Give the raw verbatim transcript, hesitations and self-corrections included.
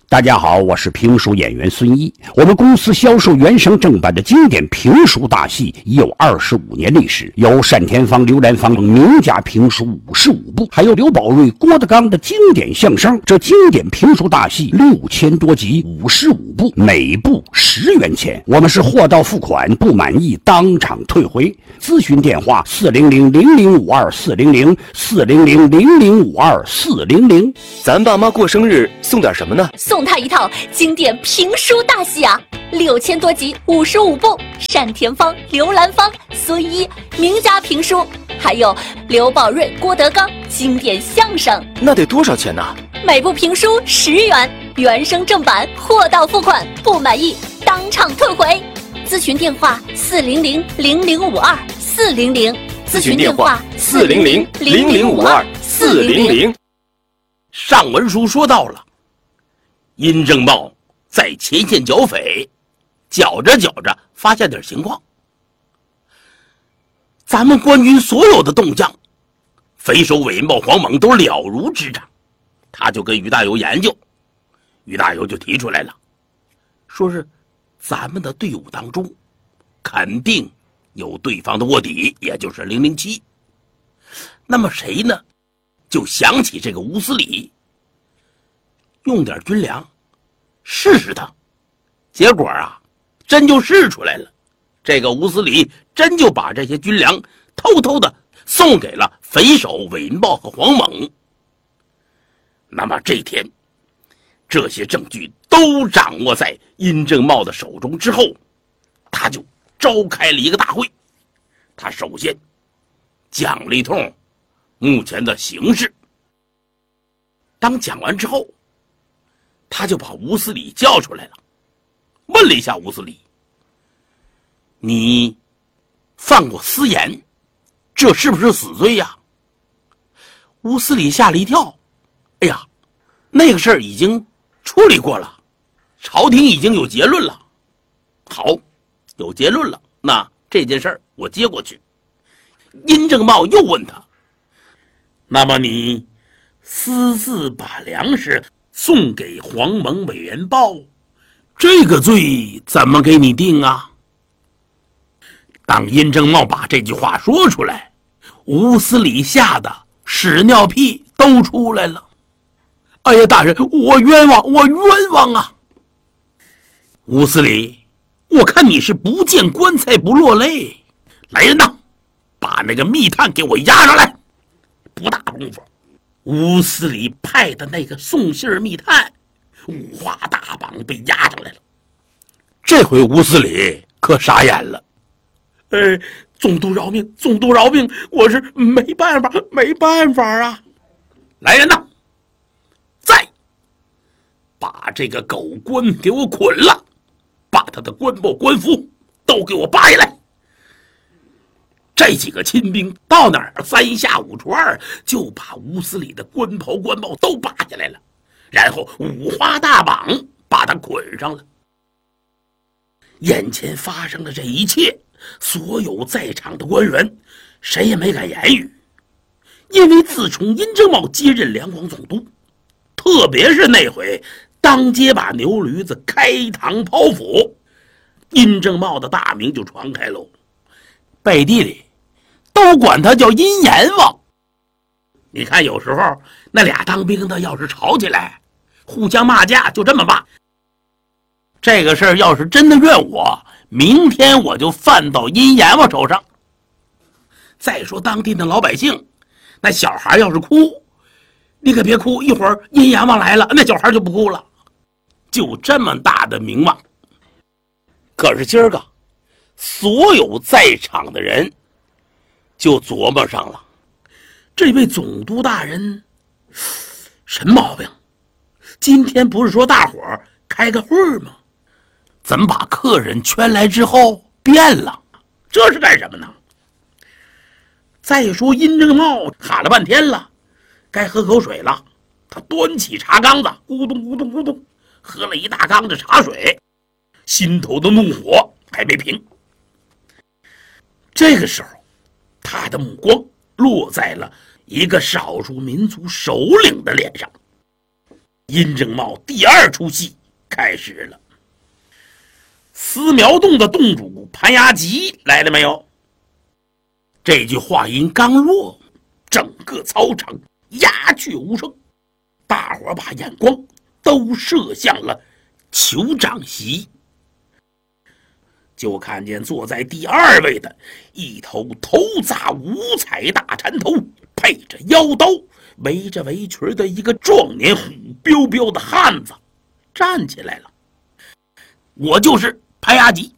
大家好，我是评书演员孙一。我们公司销售原声正版的经典评书大戏已有二十五年历史，有单田芳、刘兰芳等名家评书五十五部，还有刘宝瑞、郭德纲的经典相声。这经典评书大戏六千多集，五十五部，每部十元钱。我们是货到付款，不满意当场退回。咨询电话：四零零零零五二四零零四零零零零五二四零零。 咱爸妈过生日送点什么呢？ 送他一套经典评书大戏啊，六千多集，五十五部，单田芳、刘兰芳、孙一名家评书，还有刘宝瑞、郭德纲经典相声。 那得多少钱呢？ 每部评书十元，原声正版，货到付款，不满意当场退回。咨询电话：四零零零零五二四零零。 咨询电话：四零零零零五二四零零。 上文书说到了，殷正茂在前线剿匪，剿着剿着发现点情况。咱们官军所有的动向，匪首韦茂、黄猛都了如指掌。他就跟于大猷研究，于大猷就提出来了，说是咱们的队伍当中肯定有对方的卧底，也就是零零七。那么谁呢？就想起这个吴思礼，用点军粮试试他。结果啊，真就试出来了。这个吴思礼真就把这些军粮偷偷的送给了匪首韦茂和黄猛。那么这天，这些证据都掌握在殷正茂的手中之后，他就召开了一个大会。他首先讲了一通目前的形势。当讲完之后，他就把吴思礼叫出来了，问了一下吴思礼：“你犯过私盐，这是不是死罪呀？”吴思礼吓了一跳，哎呀，那个事儿已经处理过了，朝廷已经有结论了。好，有结论了，那这件事儿我接过去。殷正茂又问他：“那么你私自把粮食送给黄蒙委员报，这个罪怎么给你定啊？”当殷正茂把这句话说出来，吴思礼吓得屎尿屁都出来了。哎呀，大人，我冤枉，我冤枉啊！吴思礼，我看你是不见棺材不落泪。来人呐，把那个密探给我押上来。不大功夫，吴思礼派的那个送信密探五花大绑被押上来了。这回吴思礼可傻眼了。呃，总督饶命，总督饶命，我是没办法，没办法啊！来人呐，再把这个狗官给我捆了，把他的官帽官服都给我扒下来。这几个亲兵到哪儿，三下五除二就把吴思礼的官袍官帽都扒下来了，然后五花大绑把他捆上了。眼前发生的这一切，所有在场的官员谁也没敢言语，因为自从殷正茂接任两广总督，特别是那回当街把牛驴子开膛剖腹，殷正茂的大名就传开喽，背地里都管他叫殷阎王。你看有时候那俩当兵的要是吵起来，互相骂架，就这么骂。这个事儿要是真的怨我，明天我就犯到殷阎王手上。再说当地的老百姓，那小孩要是哭，你可别哭，一会儿殷阎王来了，那小孩就不哭了。就这么大的名望。可是今儿个所有在场的人就琢磨上了，这位总督大人什么毛病？今天不是说大伙儿开个会吗？怎么把客人圈来之后变了？这是干什么呢？再说殷正茂喊了半天了，该喝口水了。他端起茶缸子，咕咚咕咚咕咚喝了一大缸的茶水，心头的怒火还没平。这个时候，他的目光落在了一个少数民族首领的脸上。 殷正茂第二出戏开始了。司苗洞的洞主潘牙吉来了没有？这句话音刚落，整个操场鸦雀无声，大伙把眼光都射向了酋长席。就看见坐在第二位的一头头扎五彩大缠头，配着腰刀，围着围裙的一个壮年虎彪彪的汉子站起来了。我就是潘牙吉，